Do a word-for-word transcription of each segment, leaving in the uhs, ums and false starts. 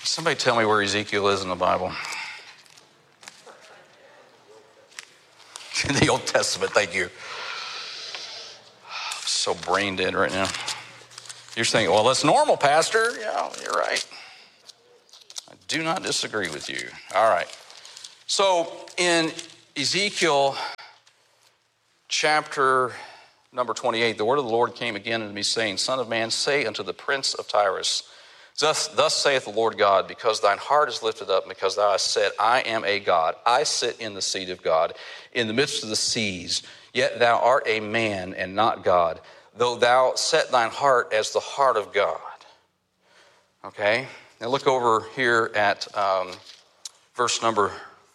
Somebody tell me where Ezekiel is in the Bible. In the Old Testament, thank you. I'm so brain dead right now. You're saying, well, that's normal, Pastor. Yeah, you're right. I do not disagree with you. All right. So in Ezekiel chapter number twenty-eight, the word of the Lord came again unto me, saying, Son of man, say unto the prince of Tyrus, Thus, thus saith the Lord God, because thine heart is lifted up, because thou hast said, I am a God, I sit in the seat of God, in the midst of the seas, yet thou art a man and not God, though thou set thine heart as the heart of God. Okay? Now look over here at um, verse number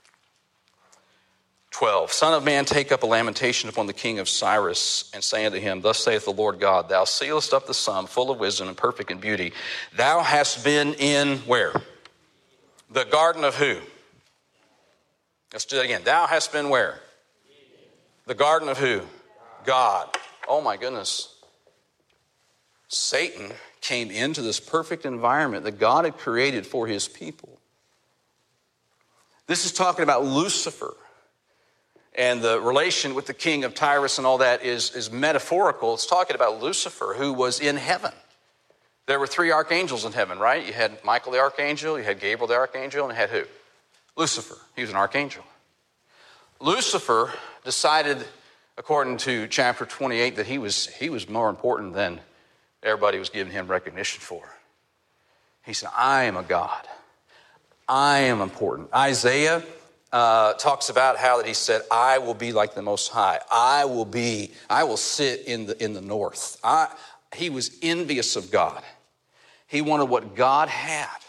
twelve. Son of man, take up a lamentation upon the king of Cyrus, and say unto him, Thus saith the Lord God, Thou sealest up the sum, full of wisdom and perfect in beauty. Thou hast been in where? The garden of who? Let's do that again. Thou hast been where? The garden of who? God. Oh my goodness. Satan came into this perfect environment that God had created for his people. This is talking about Lucifer. And the relation with the king of Tyrus and all that is, is metaphorical. It's talking about Lucifer, who was in heaven. There were three archangels in heaven, right? You had Michael the archangel, you had Gabriel the archangel, and you had who? Lucifer. He was an archangel. Lucifer decided, according to chapter twenty-eight, that he was, he was more important than everybody was giving him recognition for. He said, I am a God. I am important. Isaiah Uh, talks about how that he said, I will be like the Most High. I will be, I will sit in the in the north. I, he was envious of God. He wanted what God had.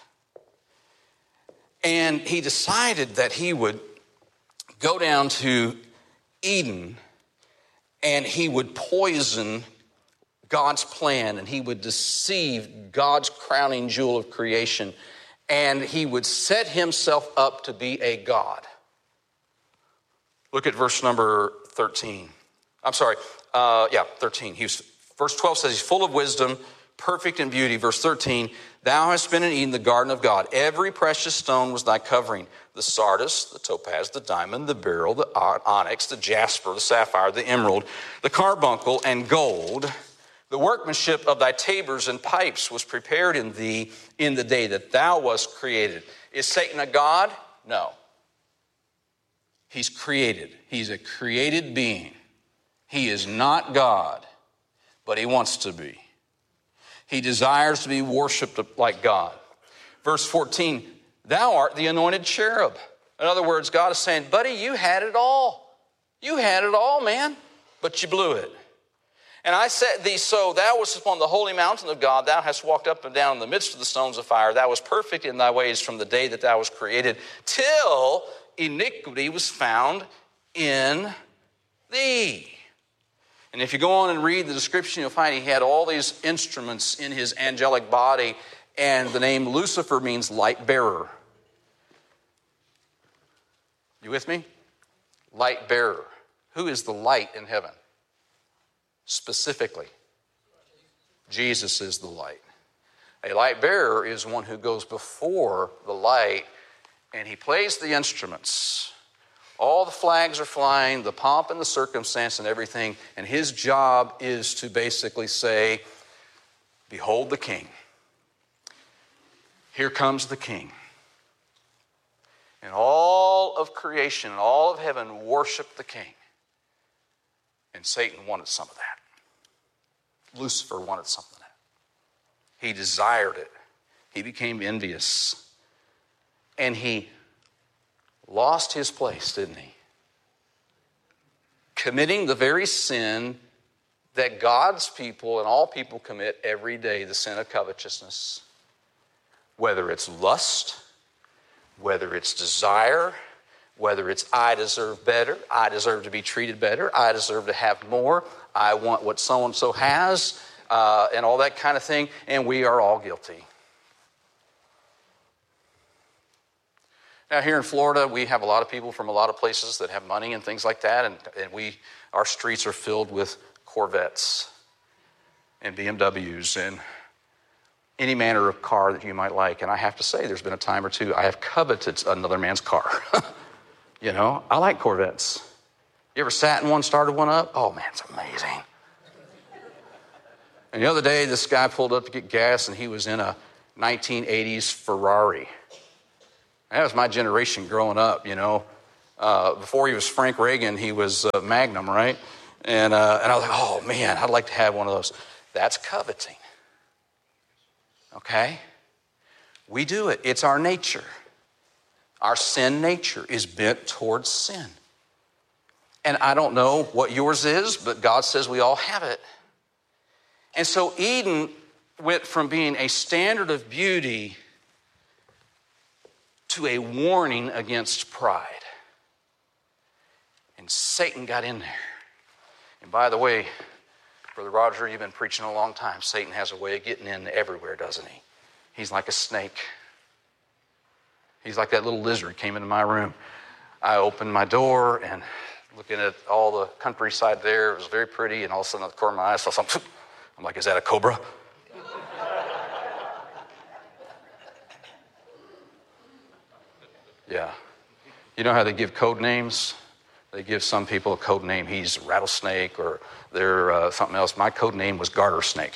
And he decided that he would go down to Eden and he would poison God's plan and he would deceive God's crowning jewel of creation. And he would set himself up to be a god. Look at verse number thirteen. I'm sorry, uh, yeah, thirteen. He was, verse twelve says he's full of wisdom, perfect in beauty. Verse thirteen, thou hast been in Eden, the garden of God. Every precious stone was thy covering. The sardius, the topaz, the diamond, the beryl, the onyx, the jasper, the sapphire, the emerald, the carbuncle, and gold. The workmanship of thy tabors and pipes was prepared in thee in the day that thou wast created. Is Satan a god? No. He's created. He's a created being. He is not God, but he wants to be. He desires to be worshiped like God. Verse fourteen, thou art the anointed cherub. In other words, God is saying, buddy, you had it all. You had it all, man, but you blew it. And I set thee so, thou wast upon the holy mountain of God, thou hast walked up and down in the midst of the stones of fire, thou wast perfect in thy ways from the day that thou wast created, till iniquity was found in thee. And if you go on and read the description, you'll find he had all these instruments in his angelic body, and the name Lucifer means light bearer. You with me? Light bearer. Who is the light in heaven? Specifically, Jesus is the light. A light bearer is one who goes before the light and he plays the instruments. All the flags are flying, the pomp and the circumstance and everything, and his job is to basically say, behold the king. Here comes the king. And all of creation and all of heaven worship the king. And Satan wanted some of that. Lucifer wanted something of that. He desired it. He became envious. And he lost his place, didn't he? Committing the very sin that God's people and all people commit every day, the sin of covetousness. Whether it's lust, whether it's desire, whether it's I deserve better, I deserve to be treated better, I deserve to have more, I want what so-and-so has, uh, and all that kind of thing, and we are all guilty. Now here in Florida, we have a lot of people from a lot of places that have money and things like that, and, and we, our streets are filled with Corvettes and B M Ws and any manner of car that you might like. And I have to say, there's been a time or two I have coveted another man's car. You know, I like Corvettes. You ever sat in one, started one up? Oh, man, it's amazing. And the other day, this guy pulled up to get gas, and he was in a nineteen eighties Ferrari. That was my generation growing up, you know. Uh, before he was Frank Reagan, he was uh, Magnum, right? And, uh, and I was like, oh, man, I'd like to have one of those. That's coveting. Okay? We do it. It's our nature. Our sin nature is bent towards sin. And I don't know what yours is, but God says we all have it. And so Eden went from being a standard of beauty to a warning against pride. And Satan got in there. And by the way, Brother Roger, you've been preaching a long time. Satan has a way of getting in everywhere, doesn't he? He's like a snake. He's like that little lizard came into my room. I opened my door and looking at all the countryside there, it was very pretty, and all of a sudden at the corner of my eye I saw something. I'm like, is that a cobra? Yeah. You know how they give code names? They give some people a code name. He's rattlesnake or they're uh, something else. My code name was garter snake.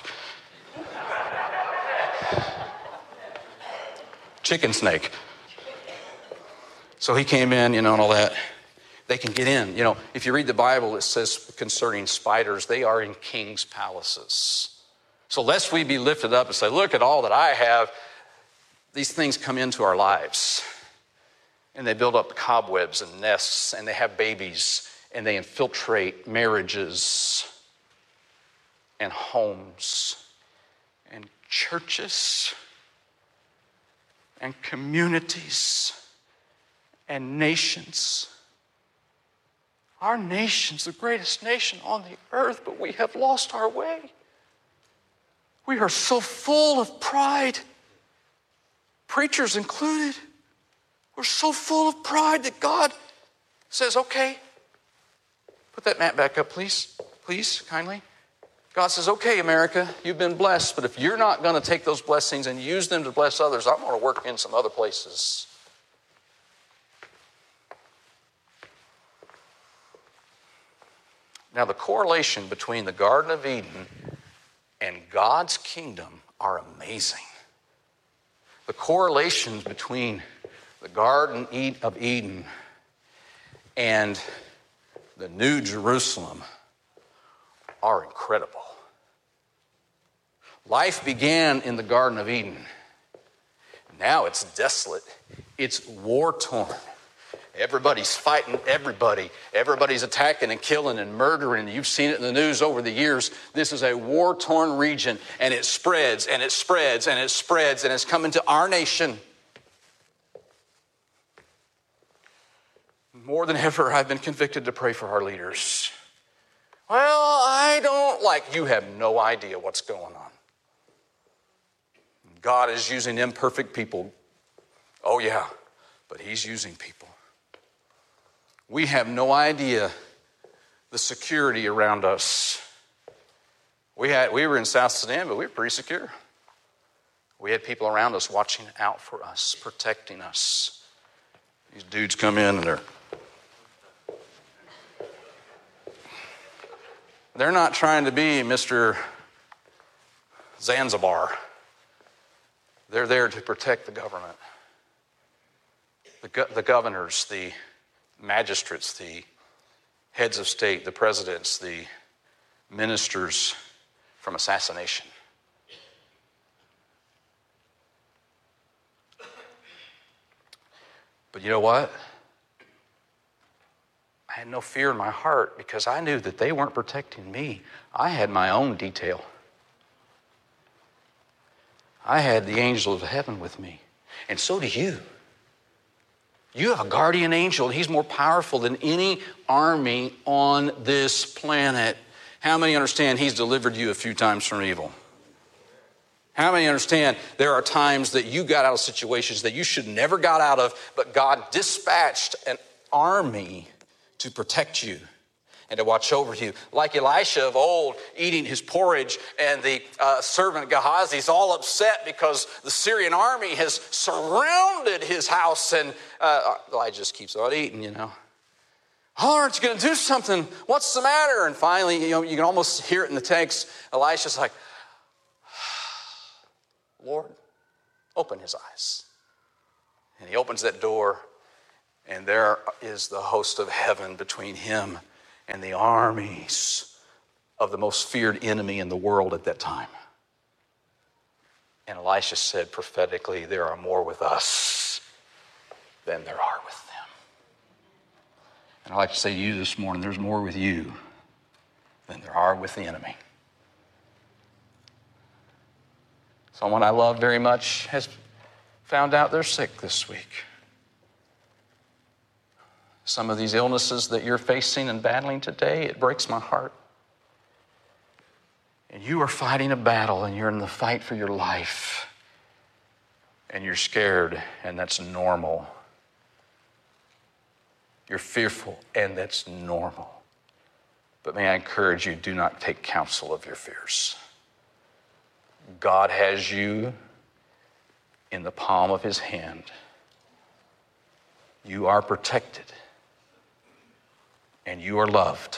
Chicken snake. So he came in, you know, and all that. They can get in. You know, if you read the Bible, it says concerning spiders, they are in kings' palaces. So lest we be lifted up and say, look at all that I have, these things come into our lives. And they build up cobwebs and nests, and they have babies, and they infiltrate marriages and homes and churches and communities and nations. Our nation's the greatest nation on the earth, but we have lost our way. We are so full of pride, preachers included. We're so full of pride that God says, okay, put that mat back up, please, please, kindly. God says, okay, America, you've been blessed, but if you're not going to take those blessings and use them to bless others, I'm going to work in some other places. Now, the correlation between the Garden of Eden and God's kingdom are amazing. The correlations between the Garden of Eden and the New Jerusalem are incredible. Life began in the Garden of Eden. Now it's desolate. It's war-torn. Everybody's fighting everybody. Everybody's attacking and killing and murdering. You've seen it in the news over the years. This is a war-torn region, and it spreads, and it spreads, and it spreads, and it's coming to our nation. More than ever, I've been convicted to pray for our leaders. Well, I don't like, you have no idea what's going on. God is using imperfect people. Oh yeah, but he's using people. We have no idea the security around us. We had we were in South Sudan, but we were pretty secure. We had people around us watching out for us, protecting us. These dudes come in and they're They're not trying to be Mister Zanzibar. They're there to protect the government. The, go- the governors, the magistrates, the heads of state, the presidents, the ministers from assassination. But you know what? I had no fear in my heart because I knew that they weren't protecting me. I had my own detail. I had the angel of heaven with me. And so do you. You have a guardian angel, and he's more powerful than any army on this planet. How many understand he's delivered you a few times from evil? How many understand there are times that you got out of situations that you should never got out of, but God dispatched an army to protect you and to watch over you. Like Elisha of old, eating his porridge, and the uh, servant Gehazi is all upset because the Syrian army has surrounded his house, and uh, Elijah just keeps on eating, you know. Oh, aren't you going to do something? What's the matter? And finally, you know, you can almost hear it in the text. Elisha's like, Lord, open his eyes. And he opens that door, and there is the host of heaven between him and the armies of the most feared enemy in the world at that time. And Elisha said prophetically, there are more with us than there are with them. And I'd like to say to you this morning, there's more with you than there are with the enemy. Someone I love very much has found out they're sick this week. Some of these illnesses that you're facing and battling today, it breaks my heart. And you are fighting a battle, and you're in the fight for your life. And you're scared, and that's normal. You're fearful, and that's normal. But may I encourage you, do not take counsel of your fears. God has you in the palm of his hand. You are protected, and you are loved.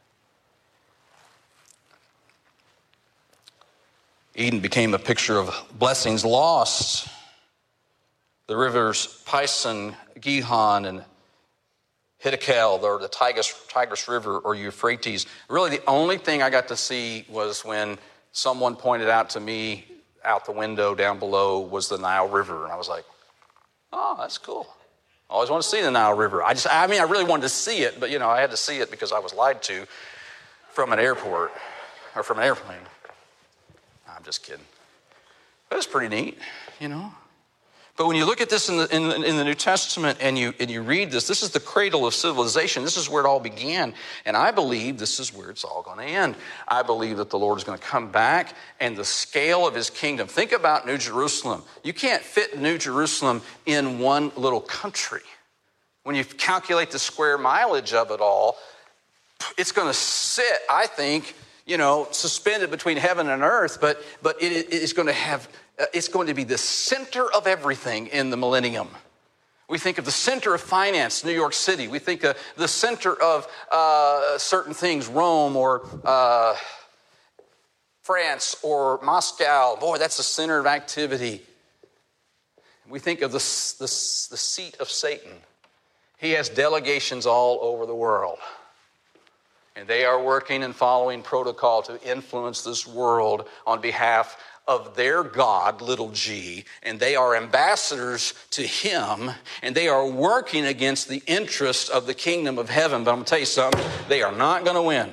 Eden became a picture of blessings lost. The rivers Pison, Gihon, and Hiddekel, or the Tigris, Tigris River, or Euphrates. Really, the only thing I got to see was when someone pointed out to me out the window down below was the Nile River. And I was like, oh, that's cool. I always wanted to see the Nile River. I just, I mean, I really wanted to see it, but, you know, I had to see it because I was lied to from an airport or from an airplane. I'm just kidding. But it's pretty neat, you know. But when you look at this in the, in the, in the New Testament and you, and you read this, this is the cradle of civilization. This is where it all began. And I believe this is where it's all going to end. I believe that the Lord is going to come back and the scale of his kingdom. Think about New Jerusalem. You can't fit New Jerusalem in one little country. When you calculate the square mileage of it all, it's going to sit, I think, you know, suspended between heaven and earth, but, but it, it is going to have... It's going to be the center of everything in the millennium. We think of the center of finance, New York City. We think of the center of uh, certain things, Rome or uh, France or Moscow. Boy, that's the center of activity. We think of the, the, the seat of Satan. He has delegations all over the world. And they are working and following protocol to influence this world on behalf of their God, little g, and they are ambassadors to him, and they are working against the interest of the kingdom of heaven. But I'm going to tell you something, they are not going to win.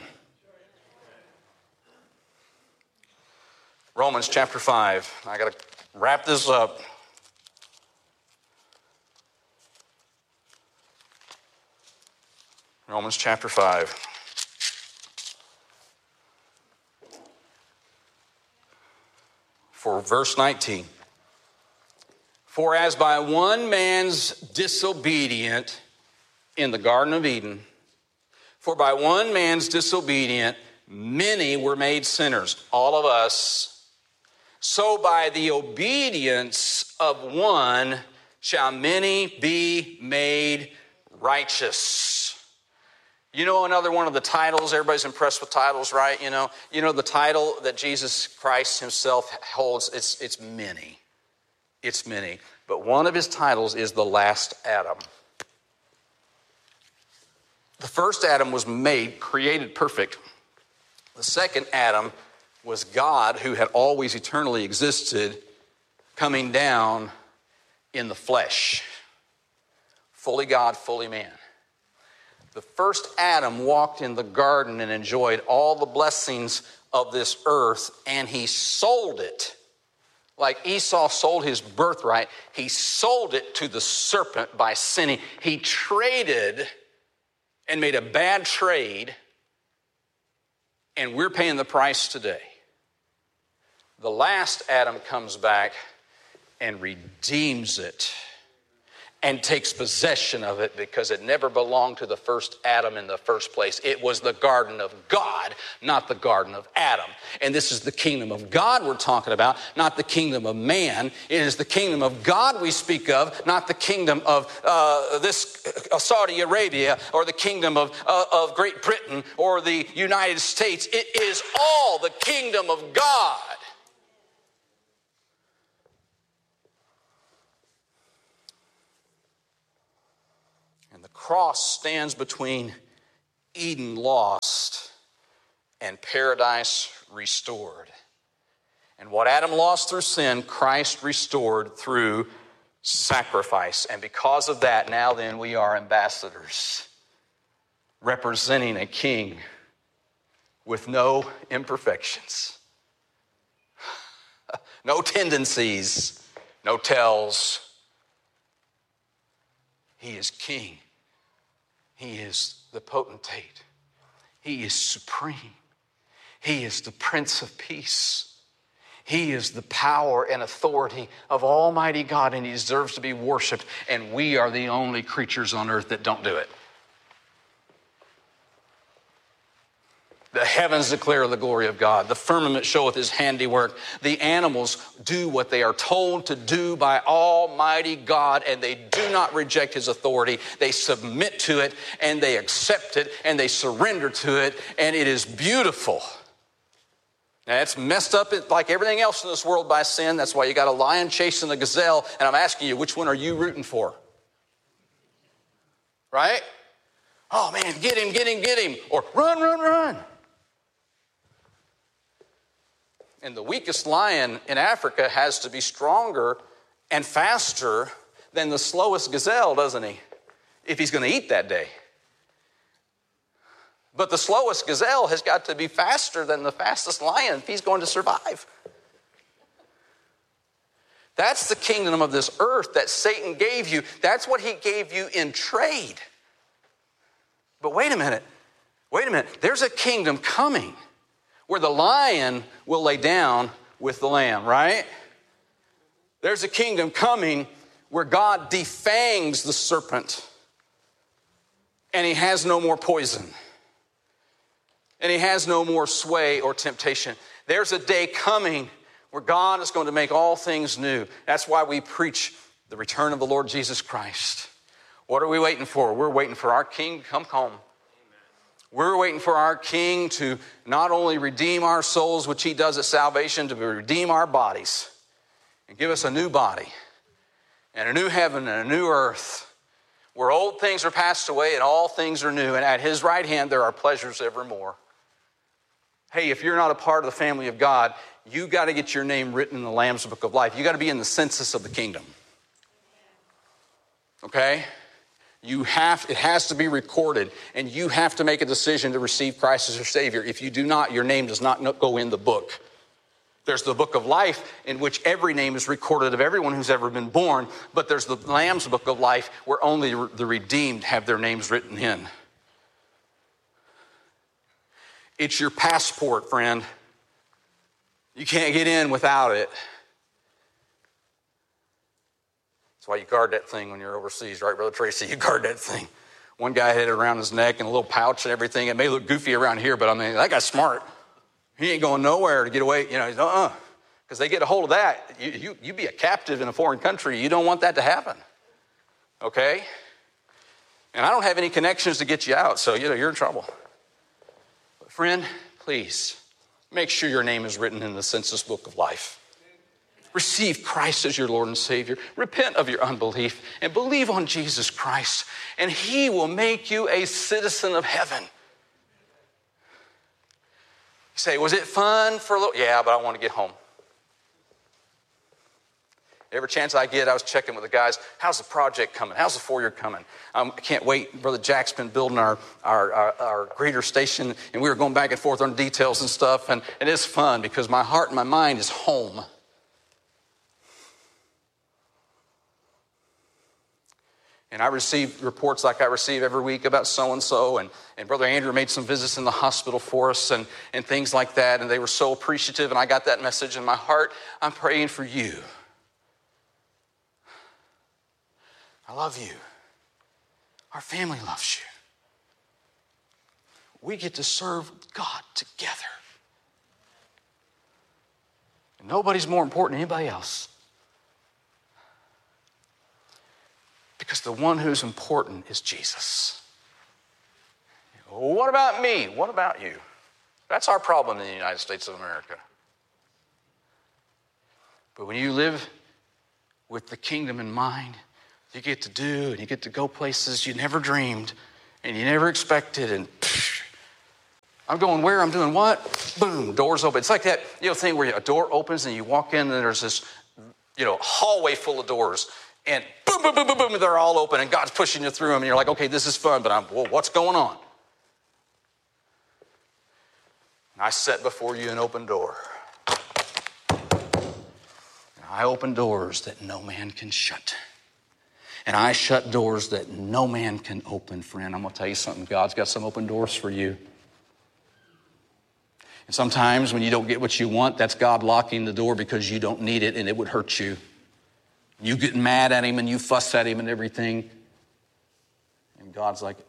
Romans chapter five. I got to wrap this up. Romans chapter five. For verse nineteen, for as by one man's disobedience in the Garden of Eden, for by one man's disobedience many were made sinners, all of us, so by the obedience of one shall many be made righteous. You know another one of the titles, everybody's impressed with titles, right? You know, you know the title that Jesus Christ himself holds, it's, it's many. It's many. But one of his titles is the last Adam. The first Adam was made, created perfect. The second Adam was God, who had always eternally existed, coming down in the flesh. Fully God, fully man. The first Adam walked in the garden and enjoyed all the blessings of this earth, and he sold it. Like Esau sold his birthright, he sold it to the serpent by sinning. He traded and made a bad trade, and we're paying the price today. The last Adam comes back and redeems it and takes possession of it because it never belonged to the first Adam in the first place. It was the garden of God, not the garden of Adam. And this is the kingdom of God we're talking about, not the kingdom of man. It is the kingdom of God we speak of, not the kingdom of uh, this uh, Saudi Arabia or the kingdom of, uh, of Great Britain or the United States. It is all the kingdom of God. Cross stands between Eden lost and paradise restored. And what Adam lost through sin, Christ restored through sacrifice. And because of that, now then we are ambassadors, representing a king with no imperfections, no tendencies, no tells. He is king. He is the potentate. He is supreme. He is the Prince of Peace. He is the power and authority of Almighty God, and he deserves to be worshiped. And we are the only creatures on earth that don't do it. The heavens declare the glory of God. The firmament showeth his handiwork. The animals do what they are told to do by Almighty God, and they do not reject his authority. They submit to it, and they accept it, and they surrender to it, and it is beautiful. Now, it's messed up like everything else in this world by sin. That's why you got a lion chasing a gazelle, and I'm asking you, which one are you rooting for? Right? Oh, man, get him, get him, get him. Or run, run, run. And the weakest lion in Africa has to be stronger and faster than the slowest gazelle, doesn't he? If he's going to eat that day. But the slowest gazelle has got to be faster than the fastest lion if he's going to survive. That's the kingdom of this earth that Satan gave you. That's what he gave you in trade. But wait a minute. Wait a minute. There's a kingdom coming where the lion will lay down with the lamb, right? There's a kingdom coming where God defangs the serpent and he has no more poison and he has no more sway or temptation. There's a day coming where God is going to make all things new. That's why we preach the return of the Lord Jesus Christ. What are we waiting for? We're waiting for our King to come home. We're waiting for our King to not only redeem our souls, which he does at salvation, to redeem our bodies and give us a new body and a new heaven and a new earth where old things are passed away and all things are new. And at his right hand, there are pleasures evermore. Hey, if you're not a part of the family of God, you got to get your name written in the Lamb's Book of Life. You got to be in the census of the kingdom. Okay? You have, it has to be recorded, and you have to make a decision to receive Christ as your Savior. If you do not, your name does not go in the book. There's the book of life in which every name is recorded of everyone who's ever been born, but there's the Lamb's Book of Life where only the redeemed have their names written in. It's your passport, friend. You can't get in without it. That's why you guard that thing when you're overseas, right, Brother Tracy? You guard that thing. One guy had it around his neck and a little pouch and everything. It may look goofy around here, but I mean, that guy's smart. He ain't going nowhere to get away. You know, he's uh-uh. Because they get a hold of that. You, you, you be a captive in a foreign country. You don't want that to happen. Okay? And I don't have any connections to get you out, so you know, you're in trouble. But friend, please, make sure your name is written in the census book of life. Receive Christ as your Lord and Savior. Repent of your unbelief and believe on Jesus Christ, and he will make you a citizen of heaven. You say, was it fun for a little? Yeah, but I want to get home. Every chance I get, I was checking with the guys. How's the project coming? How's the four-year coming? Um, I can't wait. Brother Jack's been building our, our, our, our greeter station, and we were going back and forth on details and stuff, and, and it's fun because my heart and my mind is home. And I receive reports like I receive every week about so-and-so. And, and Brother Andrew made some visits in the hospital for us and, and things like that. And they were so appreciative. And I got that message in my heart. I'm praying for you. I love you. Our family loves you. We get to serve God together. And nobody's more important than anybody else. Because the one who's important is Jesus. What about me? What about you? That's our problem in the United States of America. But when you live with the kingdom in mind, you get to do and you get to go places you never dreamed and you never expected. And psh, I'm going where? I'm doing what? Boom, doors open. It's like that, you know, thing where a door opens and you walk in and there's this, you know, hallway full of doors. And boom, boom, boom, boom, boom, they're all open and God's pushing you through them. And you're like, okay, this is fun, but I'm, well, what's going on? I set before you an open door. I open doors that no man can shut. And I shut doors that no man can open, friend. I'm going to tell you something. God's got some open doors for you. And sometimes when you don't get what you want, that's God locking the door because you don't need it and it would hurt you. You get mad at him and you fuss at him and everything. And God's like,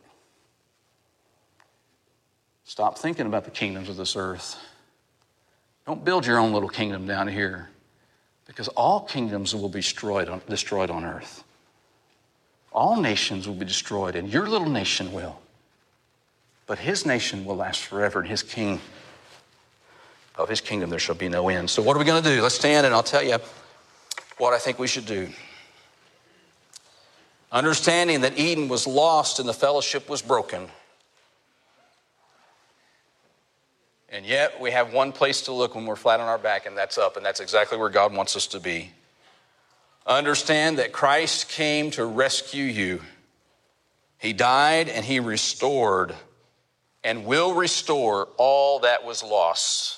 stop thinking about the kingdoms of this earth. Don't build your own little kingdom down here. Because all kingdoms will be destroyed on, destroyed on earth. All nations will be destroyed, and your little nation will. But his nation will last forever, and his king, of his kingdom there shall be no end. So what are we going to do? Let's stand, and I'll tell you what I think we should do. Understanding that Eden was lost and the fellowship was broken. And yet we have one place to look when we're flat on our back, and that's up, and that's exactly where God wants us to be. Understand that Christ came to rescue you. He died and he restored and will restore all that was lost.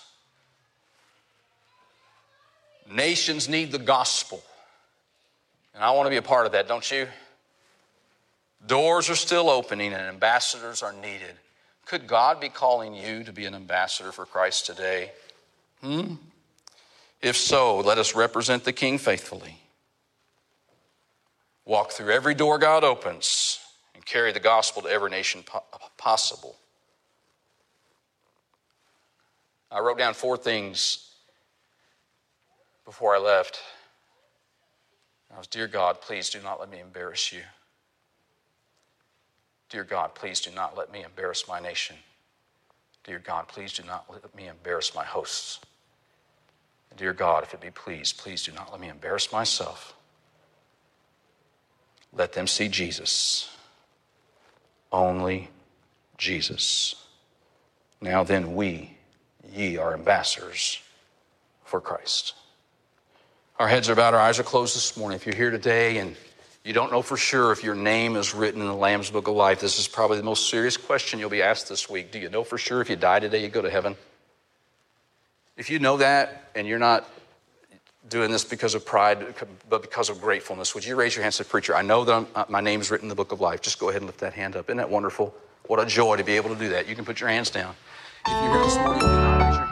Nations need the gospel. And I want to be a part of that, don't you? Doors are still opening and ambassadors are needed. Could God be calling you to be an ambassador for Christ today? Hmm? If so, let us represent the King faithfully. Walk through every door God opens and carry the gospel to every nation po- possible. I wrote down four things before I left. I was, dear God, please do not let me embarrass you. Dear God, please do not let me embarrass my nation. Dear God, please do not let me embarrass my hosts. Dear God, if it be pleased, please do not let me embarrass myself. Let them see Jesus. Only Jesus. Now then we, ye are ambassadors for Christ. Our heads are bowed, our eyes are closed this morning. If you're here today and you don't know for sure if your name is written in the Lamb's Book of Life, this is probably the most serious question you'll be asked this week. Do you know for sure if you die today, you go to heaven? If you know that and you're not doing this because of pride, but because of gratefulness, would you raise your hand and say, preacher, I know that I'm, my name's written in the Book of Life. Just go ahead and lift that hand up. Isn't that wonderful? What a joy to be able to do that. You can put your hands down. If you're here this morning, you do not raise your hand.